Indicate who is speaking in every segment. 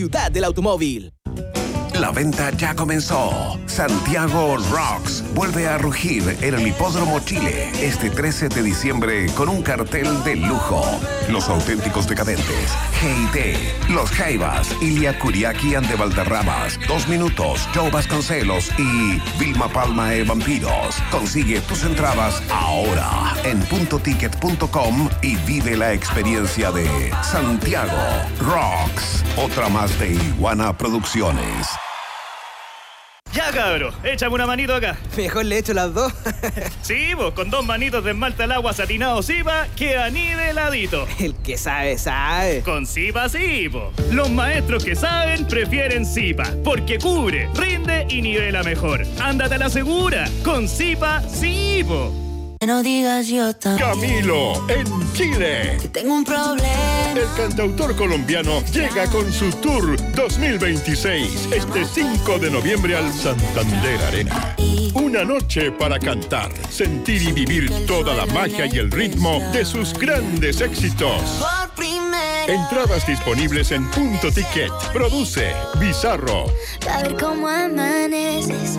Speaker 1: Ciudad del automóvil.
Speaker 2: La venta ya comenzó. Santiago Rocks vuelve a rugir en el Hipódromo Chile este 13 de diciembre con un cartel de lujo. Los auténticos decadentes, G&T, Los Jaivas, Ilia Kuriaki and de Valderramas, 2 Minutos, Joe Vasconcelos y Vilma Palma e Vampiros. Consigue tus entradas ahora en puntoticket.com y vive la experiencia de Santiago Rocks. Otra más de Iguana Producciones.
Speaker 3: Ya, cabro, échame una manito acá.
Speaker 1: Mejor le echo las dos.
Speaker 3: Sí, vos, con 2 manitos de esmalte al agua satinado Zipa, queda niveladito.
Speaker 1: El que sabe, sabe.
Speaker 3: Con Zipa sí, po. Los maestros que saben prefieren Zipa, porque cubre, rinde y nivela mejor. Ándate a la segura, con Zipa sí, po.
Speaker 4: No digas yo también.
Speaker 5: Camilo, en Chile.
Speaker 4: Que tengo un problema.
Speaker 5: El cantautor colombiano llega con su tour 2026, este 5 de noviembre al Santander Arena. Una noche para cantar, sentir y vivir toda la magia y el ritmo de sus grandes éxitos.
Speaker 4: Por primera.
Speaker 5: Entradas disponibles en Punto Ticket. Produce Bizarro.
Speaker 4: A ver cómo amaneces.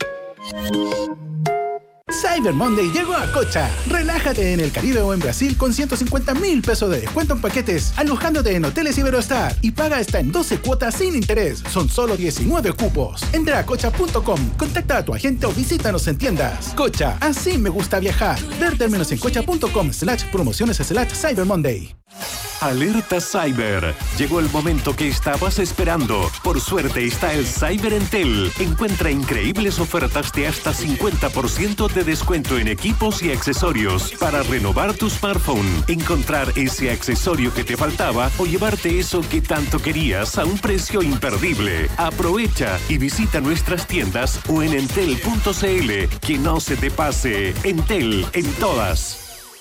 Speaker 6: Cyber Monday llegó a Cocha. Relájate en el Caribe o en Brasil con 150.000 pesos de descuento en paquetes, alojándote en hoteles Iberostar y paga hasta en 12 cuotas sin interés. Son solo 19 cupos. Entra a cocha.com, contacta a tu agente o visítanos en tiendas. Cocha, así me gusta viajar. Ver términos en cocha.com/promociones/Cyber Monday.
Speaker 7: Alerta Cyber. Llegó el momento que estabas esperando. Por suerte está el Cyber Entel. Encuentra increíbles ofertas de hasta 50% de descuento en equipos y accesorios para renovar tu smartphone, encontrar ese accesorio que te faltaba o llevarte eso que tanto querías a un precio imperdible. Aprovecha y visita nuestras tiendas o en entel.cl. Que no se te pase. Entel en todas.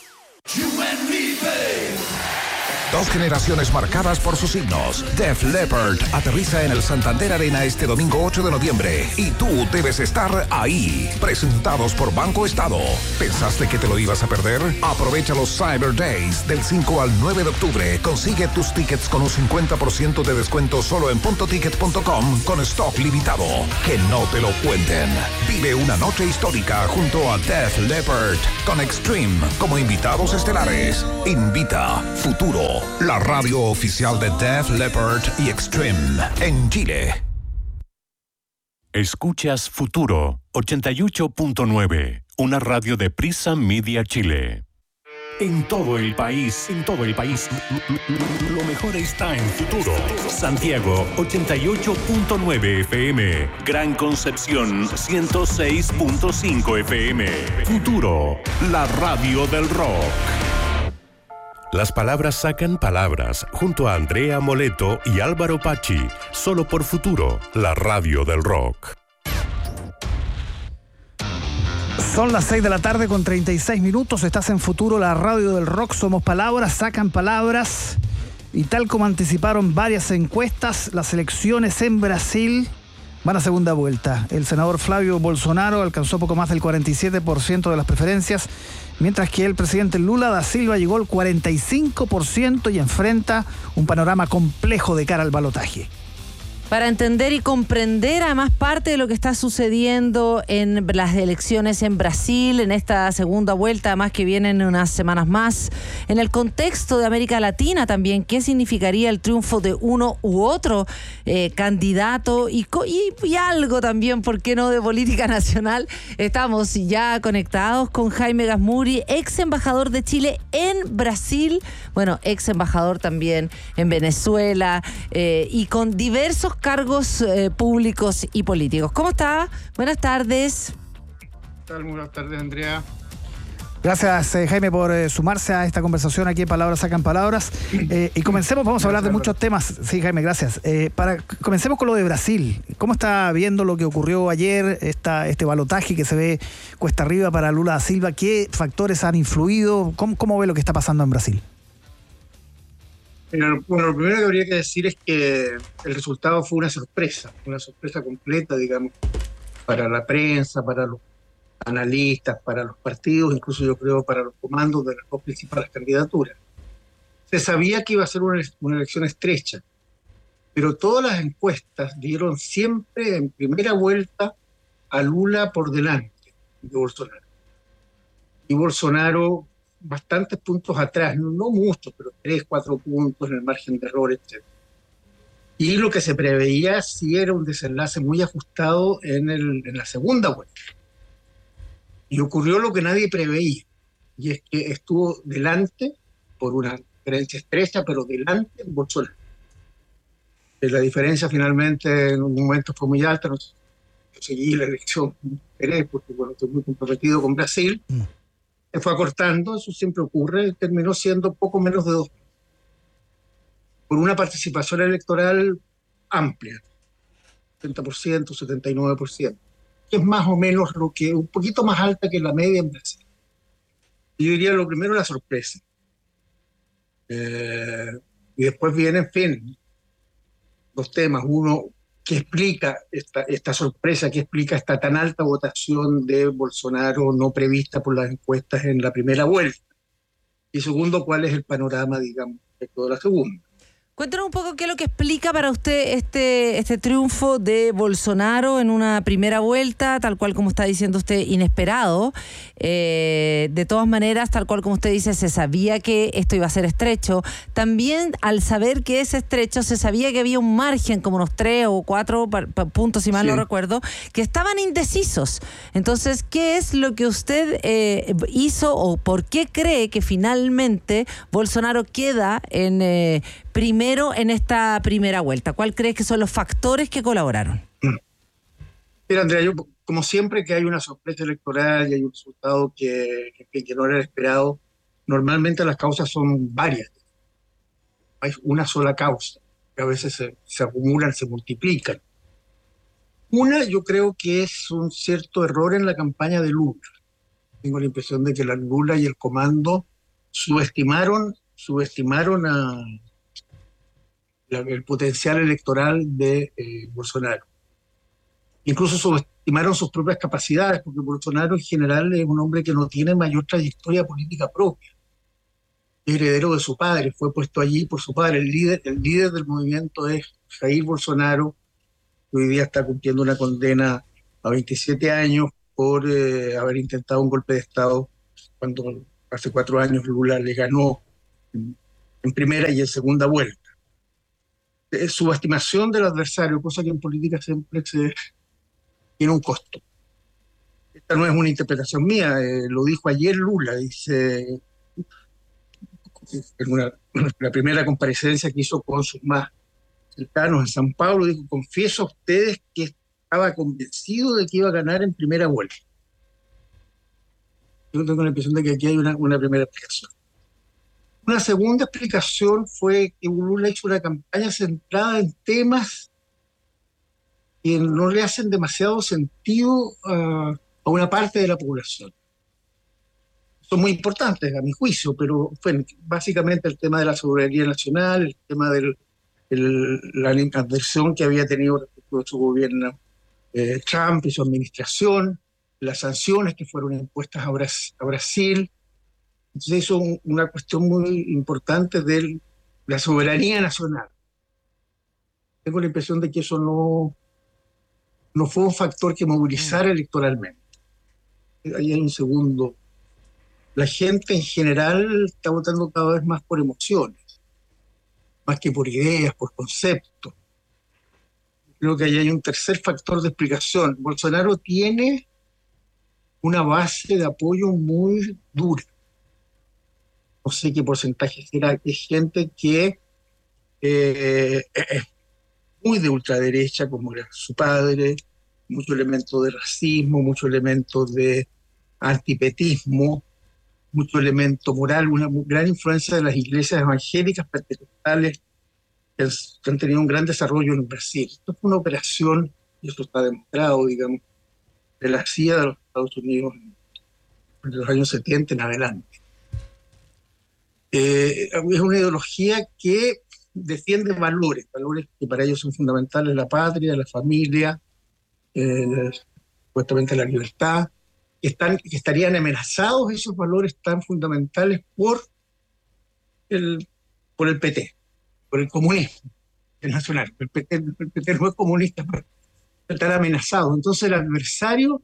Speaker 2: 2 generaciones marcadas por sus signos. Def Leppard aterriza en el Santander Arena este domingo 8 de noviembre y tú debes estar ahí. Presentados por Banco Estado. ¿Pensaste que te lo ibas a perder? Aprovecha los Cyber Days del 5 al 9 de octubre. Consigue tus tickets con un 50% de descuento solo en puntoticket.com con stock limitado. Que no te lo cuenten. Vive una noche histórica junto a Def Leppard con Extreme como invitados estelares. Invita Futuro, la radio oficial de Def Leppard y Extreme en Chile.
Speaker 7: Escuchas Futuro 88.9, una radio de Prisa Media Chile. En todo el país, lo mejor está en Futuro. Santiago 88.9 FM, Gran Concepción 106.5 FM. Futuro, la radio del rock. Las palabras sacan palabras, junto a Andrea Moleto y Álvaro Pachi, solo por Futuro, la radio del rock.
Speaker 8: Son las 6 de la tarde con 36 minutos, estás en Futuro, la radio del rock, somos palabras, sacan palabras, y tal como anticiparon varias encuestas, las elecciones en Brasil van a segunda vuelta. El senador Flavio Bolsonaro alcanzó poco más del 47% de las preferencias, mientras que el presidente Lula da Silva llegó al 45% y enfrenta un panorama complejo de cara al balotaje.
Speaker 9: Para entender y comprender además parte de lo que está sucediendo en las elecciones en Brasil, en esta segunda vuelta, además que vienen unas semanas más, en el contexto de América Latina también, qué significaría el triunfo de uno u otro candidato y algo también, ¿por qué no?, de política nacional. Estamos ya conectados con Jaime Gasmuri, ex embajador de Chile en Brasil, bueno, ex embajador también en Venezuela y con diversos cargos públicos y políticos. ¿Cómo está? Buenas tardes.
Speaker 10: ¿Qué tal? Muy buenas tardes, Andrea.
Speaker 8: Gracias, Jaime, por sumarse a esta conversación aquí en Palabras Sacan Palabras. Y comencemos, vamos a hablar de muchos temas. Sí, Jaime, gracias. Comencemos con lo de Brasil. ¿Cómo está viendo lo que ocurrió ayer, este balotaje que se ve cuesta arriba para Lula da Silva? ¿Qué factores han influido? ¿Cómo ve lo que está pasando en Brasil?
Speaker 10: Bueno, lo primero que habría que decir es que el resultado fue una sorpresa completa, digamos, para la prensa, para los analistas, para los partidos, incluso yo creo para los comandos de las dos principales candidaturas. Se sabía que iba a ser una elección estrecha, pero todas las encuestas dieron siempre en primera vuelta a Lula por delante de Bolsonaro. Y Bolsonaro bastantes puntos atrás, no muchos, pero 3, 4 puntos en el margen de error, etc. Y lo que se preveía sí era un desenlace muy ajustado en la segunda vuelta. Y ocurrió lo que nadie preveía, y es que estuvo delante, por una diferencia estrecha, pero delante Bolsonaro. La diferencia finalmente en un momento fue muy alta, no seguí la elección, porque bueno, estoy muy comprometido con Brasil, se fue acortando, eso siempre ocurre, terminó siendo poco menos de 2, por una participación electoral amplia, 70%, 79%, que es más o menos lo que, un poquito más alta que la media en Brasil. Yo diría lo primero la sorpresa. Y después viene, en fin, dos temas. Uno, ¿qué explica esta sorpresa? ¿Qué explica esta tan alta votación de Bolsonaro no prevista por las encuestas en la primera vuelta? Y segundo, ¿cuál es el panorama, digamos, respecto de la segunda?
Speaker 9: Cuéntanos un poco qué es lo que explica para usted este triunfo de Bolsonaro en una primera vuelta, tal cual como está diciendo usted, inesperado. De todas maneras, tal cual como usted dice, se sabía que esto iba a ser estrecho. También, al saber que es estrecho, se sabía que había un margen, como unos 3 o 4 puntos, si mal no recuerdo, que estaban indecisos. Entonces, ¿qué es lo que usted hizo o por qué cree que finalmente Bolsonaro queda en primero en esta primera vuelta? ¿Cuál crees que son los factores que colaboraron?
Speaker 10: Mira, Andrea, yo, como siempre que hay una sorpresa electoral y hay un resultado que no era esperado, normalmente las causas son varias. Hay una sola causa, que a veces se acumulan, se multiplican. Una, yo creo que es un cierto error en la campaña de Lula. Tengo la impresión de que la Lula y el comando subestimaron el potencial electoral de Bolsonaro. Incluso subestimaron sus propias capacidades, porque Bolsonaro en general es un hombre que no tiene mayor trayectoria política propia. Es heredero de su padre, fue puesto allí por su padre. El líder del movimiento es Jair Bolsonaro, que hoy día está cumpliendo una condena a 27 años por haber intentado un golpe de Estado cuando hace 4 años Lula le ganó en primera y en segunda vuelta. Subestimación del adversario, cosa que en política siempre tiene un costo. Esta no es una interpretación mía, lo dijo ayer Lula, dice en la primera comparecencia que hizo con sus más cercanos en San Pablo, dijo: confieso a ustedes que estaba convencido de que iba a ganar en primera vuelta. Yo tengo la impresión de que aquí hay una primera explicación. Una segunda explicación fue que Lula hizo una campaña centrada en temas que no le hacen demasiado sentido a una parte de la población. Son muy importantes a mi juicio, pero bueno, básicamente el tema de la soberanía nacional, el tema de la adversión que había tenido respecto de su gobierno Trump y su administración, las sanciones que fueron impuestas a Brasil. Entonces eso es una cuestión muy importante de la soberanía nacional. Tengo la impresión de que eso no fue un factor que movilizara electoralmente. Ahí hay un segundo. La gente en general está votando cada vez más por emociones, más que por ideas, por conceptos. Creo que ahí hay un tercer factor de explicación. Bolsonaro tiene una base de apoyo muy dura. No sé qué porcentaje será, que es gente que es muy de ultraderecha, como era su padre, mucho elemento de racismo, mucho elemento de antipetismo, mucho elemento moral, una gran influencia de las iglesias evangélicas pentecostales que han tenido un gran desarrollo en Brasil. Esto fue una operación, y eso está demostrado, digamos, de la CIA de los Estados Unidos en los años 70 en adelante. Es una ideología que defiende valores que para ellos son fundamentales: la patria, la familia, supuestamente la libertad, que estarían amenazados esos valores tan fundamentales por el PT, por el comunismo. nacional. El PT no es comunista, pero está amenazado. Entonces el adversario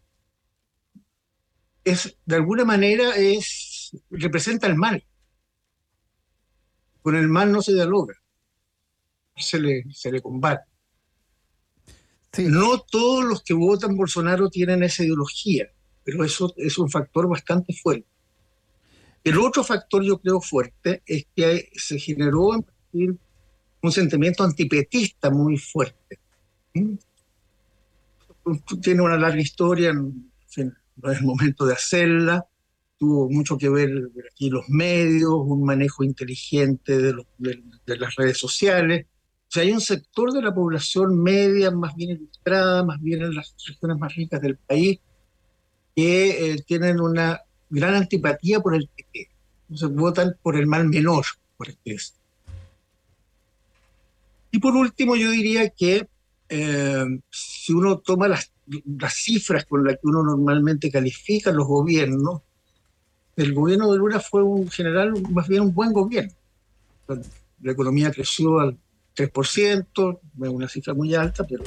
Speaker 10: es, de alguna manera, representa el mal. Con el mal no se dialoga, se le combate. Sí. No todos los que votan Bolsonaro tienen esa ideología, pero eso es un factor bastante fuerte. El otro factor, yo creo, fuerte es que se generó en Brasil un sentimiento antipetista muy fuerte. Tiene una larga historia, en fin, no es el momento de hacerla. Tuvo mucho que ver aquí los medios, un manejo inteligente de las redes sociales. O sea, hay un sector de la población media, más bien ilustrada, más bien en las regiones más ricas del país, que tienen una gran antipatía por el PT. Entonces votan por el mal menor, por este. Y por último, yo diría que si uno toma las cifras con las que uno normalmente califica los gobiernos, el gobierno de Lula fue en general más bien un buen gobierno. La economía creció al 3%, es una cifra muy alta, pero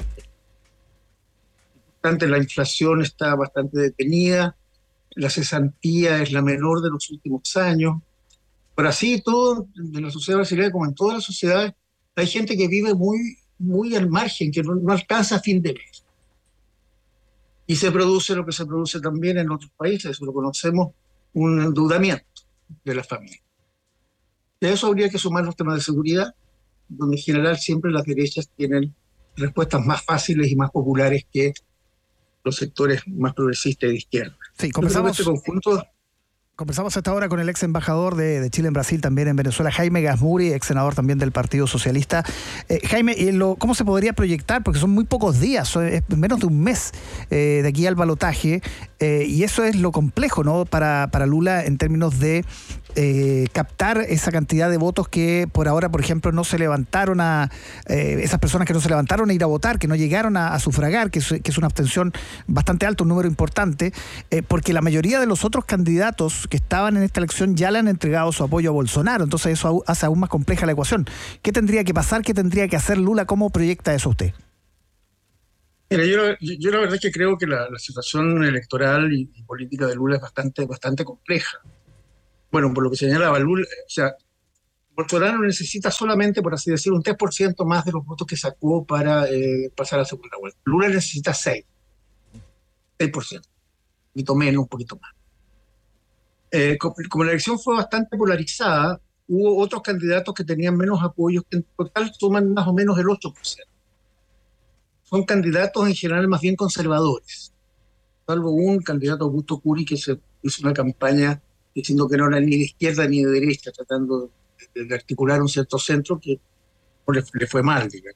Speaker 10: la inflación está bastante detenida, la cesantía es la menor de los últimos años. Pero así todo, en la sociedad brasileña como en todas las sociedades, hay gente que vive muy al margen, que no alcanza a fin de mes. Y se produce lo que se produce también en otros países, lo conocemos, un endeudamiento de la familia. De eso habría que sumar los temas de seguridad, donde en general siempre las derechas tienen respuestas más fáciles y más populares que los sectores más progresistas y de izquierda.
Speaker 8: Sí, conversamos a esta hora con el ex embajador de Chile en Brasil, también en Venezuela, Jaime Gazmuri, ex senador también del Partido Socialista. Jaime, ¿cómo se podría proyectar? Porque son muy pocos días, es menos de un mes de aquí al balotaje, y eso es lo complejo, ¿no? Para Lula en términos de captar esa cantidad de votos que por ahora, por ejemplo, no se levantaron esas personas que no se levantaron a ir a votar, que no llegaron a sufragar, que es una abstención bastante alta, un número importante, porque la mayoría de los otros candidatos que estaban en esta elección ya le han entregado su apoyo a Bolsonaro, entonces eso hace aún más compleja la ecuación. ¿Qué tendría que pasar? ¿Qué tendría que hacer Lula? ¿Cómo proyecta eso usted?
Speaker 10: Mira, yo la verdad es que creo que la situación electoral y política de Lula es bastante compleja. Bueno, por lo que señalaba Lula, o sea, Bolsonaro necesita solamente, por así decir, un 3% más de los votos que sacó para pasar a la segunda vuelta. Lula necesita 6%, un poquito menos, un poquito más. Como la elección fue bastante polarizada, hubo otros candidatos que tenían menos apoyos, que en total suman más o menos el 8%. Son candidatos en general más bien conservadores, salvo un candidato, Augusto Curi, que se hizo una campaña diciendo que no era ni de izquierda ni de derecha, tratando de articular un cierto centro que le fue mal, digamos.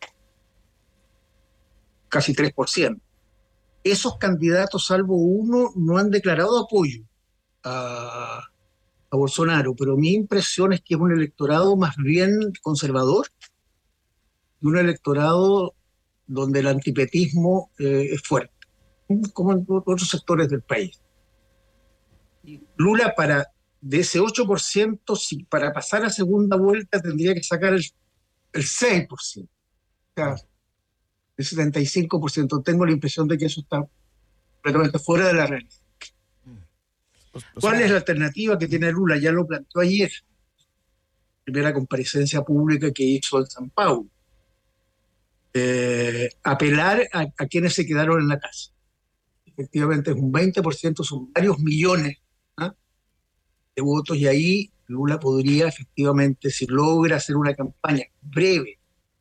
Speaker 10: Casi 3%. Esos candidatos, salvo uno, no han declarado apoyo a Bolsonaro, pero mi impresión es que es un electorado más bien conservador y un electorado donde el antipetismo es fuerte, como en otros sectores del país. Lula, de ese 8%, para pasar a segunda vuelta tendría que sacar el 6%, o sea, el 75%. Tengo la impresión de que eso está completamente fuera de la realidad. ¿Cuál es la alternativa que tiene Lula? Ya lo planteó ayer, primera comparecencia pública que hizo en San Paulo. Apelar a quienes se quedaron en la casa. Efectivamente es un 20%, son varios millones de votos, y ahí Lula podría efectivamente, si logra hacer una campaña breve,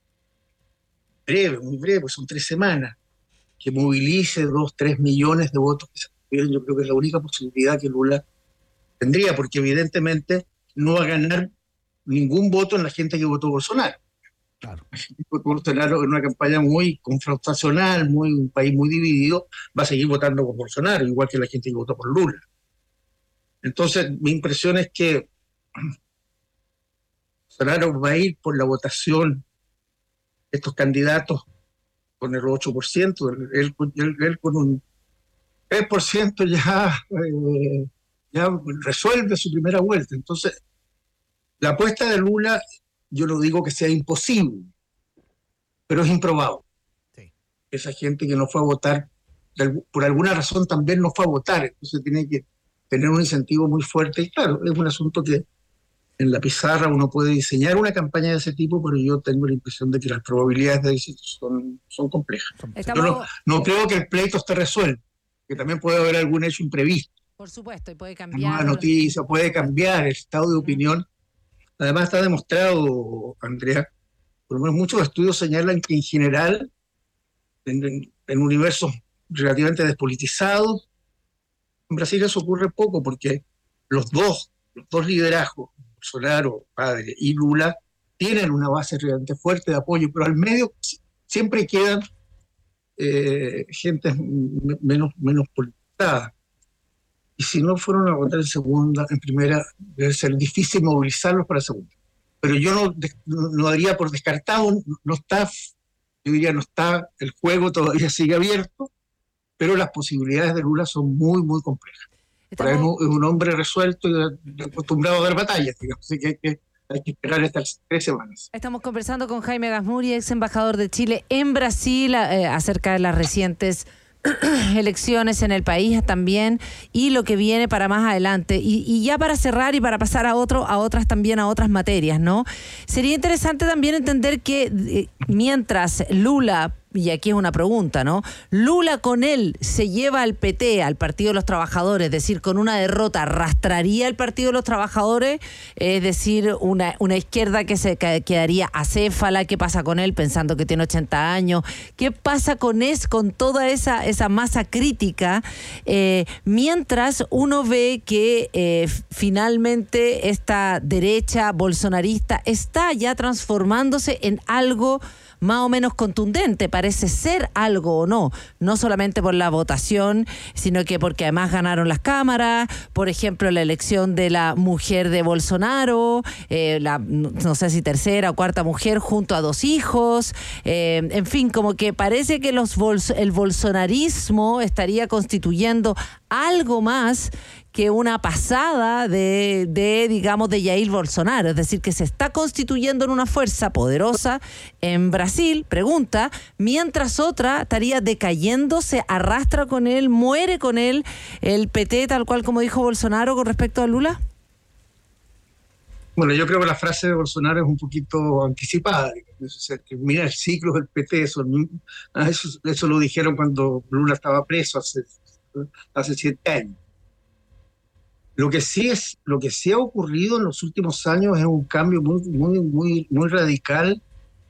Speaker 10: muy breve, pues son 3 semanas, que movilice 2-3 millones de votos que se tuvieron, yo creo que es la única posibilidad que Lula tendría, porque evidentemente no va a ganar ningún voto en la gente que votó Bolsonaro. Claro. Bolsonaro en una campaña muy confrontacional, un país muy dividido, va a seguir votando por Bolsonaro, igual que la gente que votó por Lula. Entonces, mi impresión es que Bolsonaro va a ir por la votación de estos candidatos con el 8%, él con un 3% ya resuelve su primera vuelta. Entonces, la apuesta de Lula, yo no digo que sea imposible, pero es improbable.
Speaker 8: Sí.
Speaker 10: Esa gente que no fue a votar, por alguna razón también no fue a votar, entonces tiene que tener un incentivo muy fuerte. Y claro, es un asunto que en la pizarra uno puede diseñar una campaña de ese tipo, pero yo tengo la impresión de que las probabilidades de éxito son complejas. Yo no creo que el pleito esté resuelto, que también puede haber algún hecho imprevisto.
Speaker 9: Por supuesto, y puede
Speaker 10: Una
Speaker 9: cambiar.
Speaker 10: nueva noticia, puede cambiar el estado de opinión. Además está demostrado, Andrea, por lo menos muchos estudios señalan que en general, en universos relativamente despolitizados, en Brasil eso ocurre poco porque los dos liderazgos, Bolsonaro, padre, y Lula, tienen una base realmente fuerte de apoyo, pero al medio siempre quedan gentes menos politizadas. Y si no fueron a votar en primera, debe ser difícil movilizarlos para segunda. Pero yo no daría por descartado, yo diría no está, el juego todavía sigue abierto, pero las posibilidades de Lula son muy, muy complejas. Es un hombre resuelto y acostumbrado a dar batallas, digamos, así que hay que esperar estas 3 semanas.
Speaker 9: Estamos conversando con Jaime Gazmuri, ex embajador de Chile en Brasil, acerca de las recientes elecciones en el país también y lo que viene para más adelante. Y ya para cerrar y para pasar a otras materias, ¿no? Sería interesante también entender que mientras Lula, y aquí es una pregunta, ¿no? Lula con él se lleva al PT, al Partido de los Trabajadores, es decir, con una derrota, ¿arrastraría el Partido de los Trabajadores? Es decir, una izquierda que se quedaría acéfala. ¿Qué pasa con él pensando que tiene 80 años? ¿Qué pasa con toda esa masa crítica? Mientras uno ve que finalmente esta derecha bolsonarista está ya transformándose en algo más o menos contundente, parece ser algo o no solamente por la votación, sino que porque además ganaron las cámaras, por ejemplo, la elección de la mujer de Bolsonaro, no sé si tercera o cuarta mujer junto a 2 hijos, en fin, como que parece que el bolsonarismo estaría constituyendo algo más que una pasada digamos, de Jair Bolsonaro, es decir, que se está constituyendo en una fuerza poderosa en Brasil, pregunta, mientras otra estaría decayendo, se arrastra con él, muere con él, el PT, tal cual como dijo Bolsonaro con respecto a Lula.
Speaker 10: Bueno, yo creo que la frase de Bolsonaro es un poquito anticipada. Mira el ciclo del PT, eso lo dijeron cuando Lula estaba preso hace 7 años. Lo que sí ha ocurrido en los últimos años es un cambio muy radical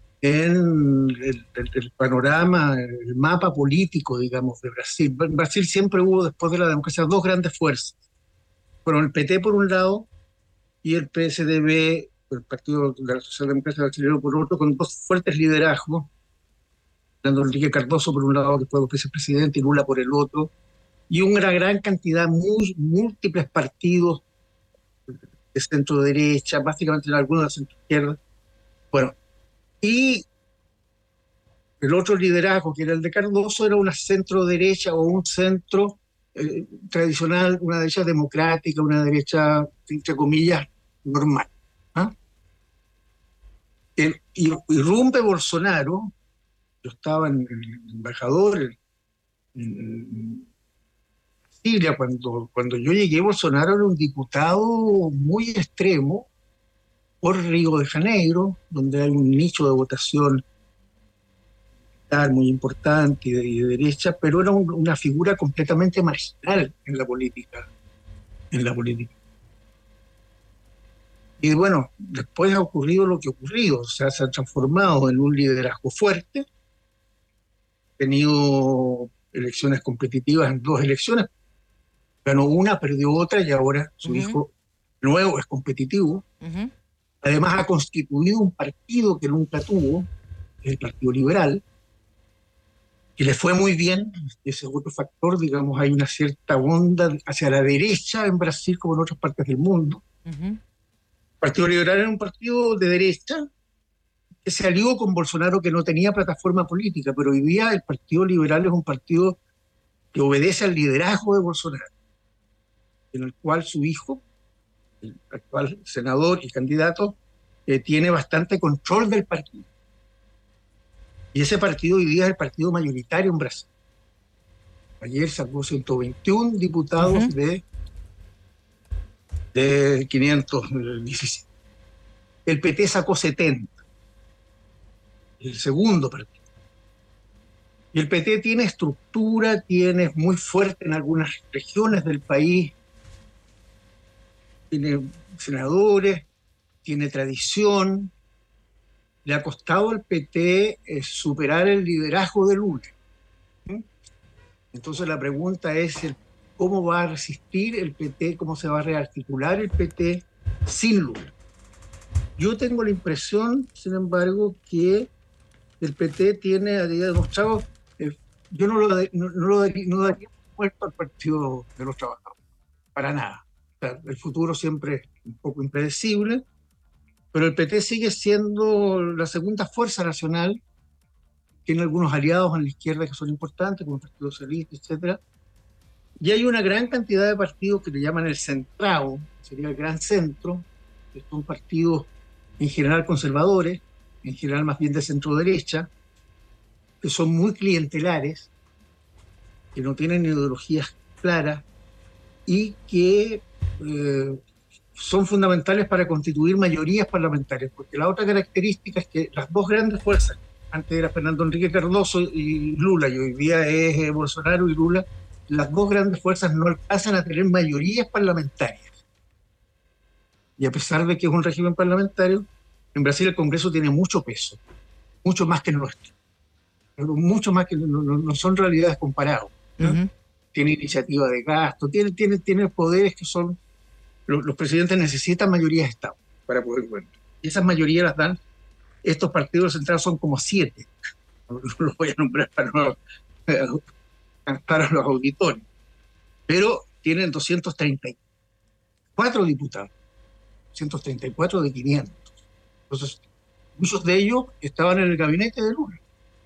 Speaker 10: en el panorama, el mapa político, digamos, de Brasil. En Brasil siempre hubo, después de la democracia, 2 grandes fuerzas. Fueron el PT por un lado y el PSDB, el Partido de la Socialdemocracia Brasileña, por otro, con 2 fuertes liderazgos, Fernando Enrique Cardoso por un lado, que fue vicepresidente, y Lula por el otro, y una gran cantidad, múltiples partidos de centro-derecha, básicamente algunos de centro-izquierda. Bueno, y el otro liderazgo, que era el de Cardoso, era una centro-derecha o un centro tradicional, una derecha democrática, una derecha, entre comillas, normal. Irrumpe Bolsonaro, yo estaba en el embajador en Brasilia, cuando yo llegué, Bolsonaro era un diputado muy extremo por Río de Janeiro, donde hay un nicho de votación muy importante y de derecha, pero era una figura completamente marginal en la política. Y bueno, después ha ocurrido lo que ha ocurrido, o sea, se ha transformado en un liderazgo fuerte, ha tenido elecciones competitivas en 2 elecciones, ganó una, perdió otra, y ahora su hijo nuevo es competitivo. Además ha constituido un partido que nunca tuvo, el Partido Liberal, que le fue muy bien. Ese es otro factor, digamos, hay una cierta onda hacia la derecha en Brasil como en otras partes del mundo. El Partido Liberal era un partido de derecha que se alió con Bolsonaro, que no tenía plataforma política, pero hoy día el Partido Liberal es un partido que obedece al liderazgo de Bolsonaro, en el cual su hijo, el actual senador y candidato, tiene bastante control del partido. Y ese partido hoy día es el partido mayoritario en Brasil. Ayer sacó 121 diputados de 517. El PT sacó 70. El segundo partido. Y el PT tiene estructura, es muy fuerte en algunas regiones del país, tiene senadores, tiene tradición. Le ha costado al PT superar el liderazgo de Lula. Entonces la pregunta es cómo va a resistir el PT, cómo se va a rearticular el PT sin Lula. Yo tengo la impresión, sin embargo, que el PT ha demostrado, yo no lo daría muerto al Partido de los Trabajadores, para nada. O sea, el futuro siempre es un poco impredecible, pero el PT sigue siendo la segunda fuerza nacional. Tiene algunos aliados en la izquierda que son importantes, como el Partido Socialista, etc. Y hay una gran cantidad de partidos que le llaman el centrado, sería el gran centro, que son partidos en general conservadores, en general más bien de centro-derecha, que son muy clientelares, que no tienen ideologías claras y que son fundamentales para constituir mayorías parlamentarias, porque la otra característica es que las dos grandes fuerzas, antes era Fernando Enrique Cardoso y Lula, y hoy día es Bolsonaro y Lula, las dos grandes fuerzas no alcanzan a tener mayorías parlamentarias. Y a pesar de que es un régimen parlamentario, en Brasil el Congreso tiene mucho peso, mucho más que el nuestro, pero mucho más que no son realidades comparables, ¿no? Tiene iniciativa de gasto, tiene poderes que son... Los presidentes necesitan mayorías de Estado para poder gobernar. Y esas mayorías las dan estos partidos centrales, son como 7. No los voy a nombrar para no cansar a los auditores. Pero tienen 234 diputados. 234 de 500. Entonces, muchos de ellos estaban en el gabinete de Lula.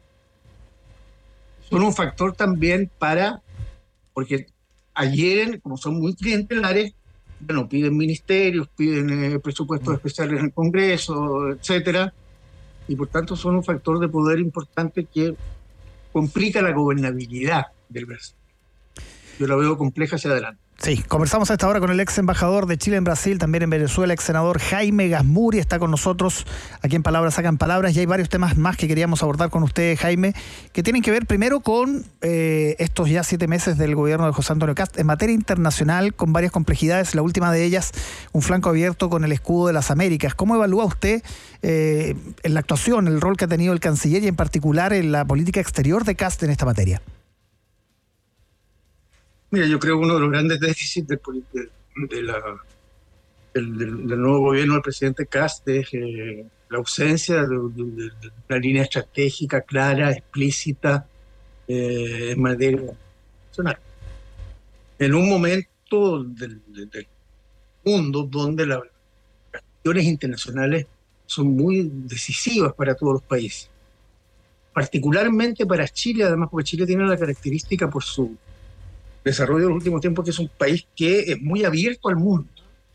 Speaker 10: Son un factor también porque ayer, como son muy clientelares, bueno, piden ministerios, piden presupuestos especiales en el Congreso, etcétera, y por tanto son un factor de poder importante que complica la gobernabilidad del Brasil. Yo la veo compleja hacia adelante.
Speaker 8: Sí, conversamos a esta hora con el ex embajador de Chile en Brasil, también en Venezuela, ex senador Jaime Gazmuri, está con nosotros aquí en Palabras Sacan Palabras, y hay varios temas más que queríamos abordar con usted, Jaime, que tienen que ver primero con estos ya 7 meses del gobierno de José Antonio Kast en materia internacional, con varias complejidades, la última de ellas, un flanco abierto con el escudo de las Américas. ¿Cómo evalúa usted en la actuación, el rol que ha tenido el canciller y en particular en la política exterior de Kast en esta materia?
Speaker 10: Mira, yo creo que uno de los grandes déficits del nuevo gobierno del presidente Kast es la ausencia de una línea estratégica clara, explícita, en materia nacional. En un momento del mundo donde las cuestiones internacionales son muy decisivas para todos los países, particularmente para Chile, además porque Chile tiene la característica por su desarrollo en los últimos tiempos, que es un país que es muy abierto al mundo.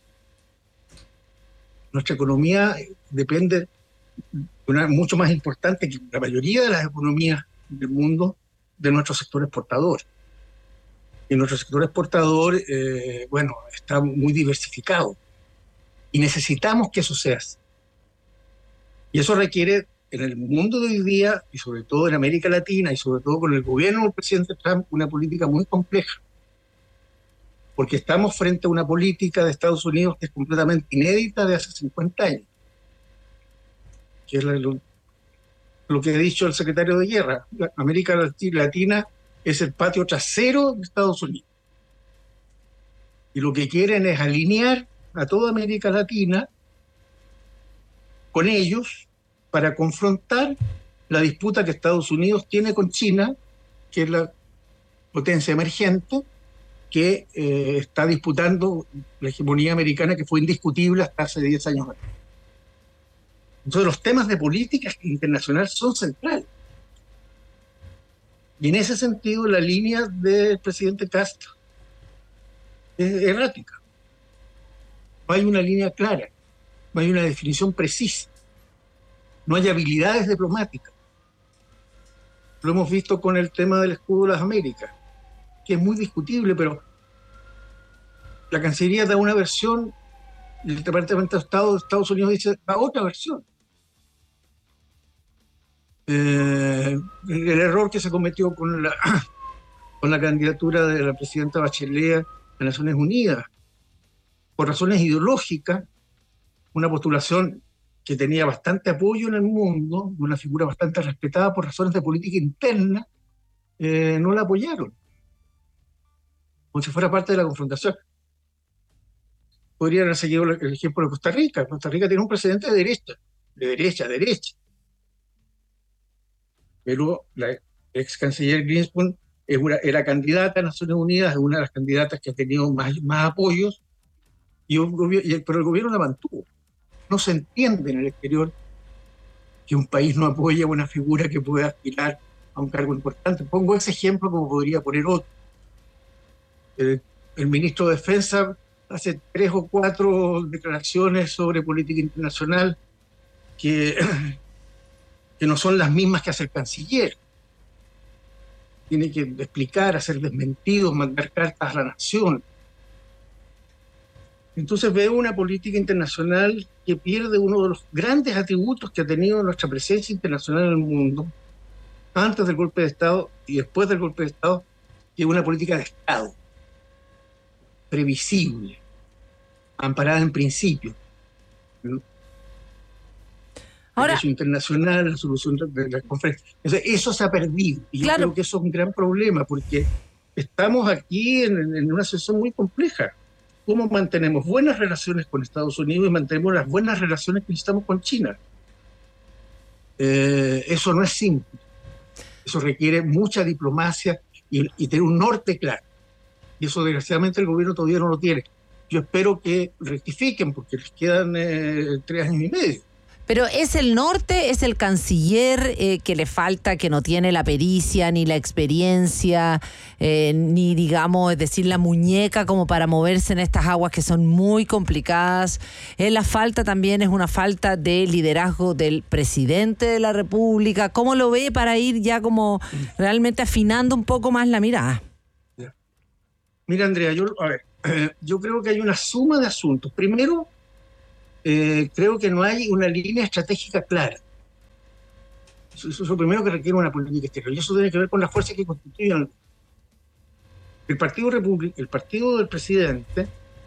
Speaker 10: Nuestra economía depende, mucho más importante que la mayoría de las economías del mundo, de nuestro sector exportador. Y nuestro sector exportador, está muy diversificado. Y necesitamos que eso sea así. Y eso requiere, en el mundo de hoy día, y sobre todo en América Latina, y sobre todo con el gobierno del presidente Trump, una política muy compleja. Porque estamos frente a una política de Estados Unidos que es completamente inédita de hace 50 años. Que es lo que ha dicho el secretario de Guerra. América Latina es el patio trasero de Estados Unidos. Y lo que quieren es alinear a toda América Latina con ellos, para confrontar la disputa que Estados Unidos tiene con China, que es la potencia emergente, que está disputando la hegemonía americana, que fue indiscutible hasta hace 10 años atrás. Entonces los temas de política internacional son centrales. Y en ese sentido la línea del presidente Kast es errática. No hay una línea clara, no hay una definición precisa. No hay habilidades diplomáticas. Lo hemos visto con el tema del escudo de las Américas, que es muy discutible, pero la Cancillería da una versión y el Departamento de Estado de Estados Unidos da otra versión. El error que se cometió con la candidatura de la presidenta Bachelet a Naciones Unidas, por razones ideológicas, una postulación que tenía bastante apoyo en el mundo, una figura bastante respetada por razones de política interna, no la apoyaron, como si fuera parte de la confrontación. Podrían haber seguido el ejemplo de Costa Rica. Costa Rica tiene un presidente de derecha. Pero la ex canciller Greenspan era candidata a Naciones Unidas, es una de las candidatas que ha tenido más apoyos, pero el gobierno la mantuvo. No se entiende en el exterior que un país no apoye a una figura que pueda aspirar a un cargo importante. Pongo ese ejemplo como podría poner otro. El ministro de Defensa hace 3 o 4 declaraciones sobre política internacional que no son las mismas que hace el canciller. Tiene que explicar, hacer desmentidos, mandar cartas a la nación. Entonces veo una política internacional que pierde uno de los grandes atributos que ha tenido nuestra presencia internacional en el mundo, antes del golpe de Estado y después del golpe de Estado, que es una política de Estado, previsible, amparada en principios. Ahora, el internacional, la solución de la conferencia. Eso se ha perdido. Y yo creo que eso es un gran problema, porque estamos aquí en una situación muy compleja. ¿Cómo mantenemos buenas relaciones con Estados Unidos y mantenemos las buenas relaciones que necesitamos con China? Eso no es simple. Eso requiere mucha diplomacia y tener un norte claro. Y eso, desgraciadamente, el gobierno todavía no lo tiene. Yo espero que rectifiquen, porque les quedan 3 años y medio.
Speaker 9: Pero ¿es el norte, es el canciller que le falta, que no tiene la pericia, ni la experiencia, ni, digamos, es decir, la muñeca como para moverse en estas aguas que son muy complicadas? La falta también es una falta de liderazgo del presidente de la República. ¿Cómo lo ve para ir ya como realmente afinando un poco más la mirada?
Speaker 10: Mira, Andrea, yo creo que hay una suma de asuntos. Primero, creo que no hay una línea estratégica clara. Eso es lo primero que requiere una política exterior. Y eso tiene que ver con las fuerzas que constituyen el Partido del Presidente,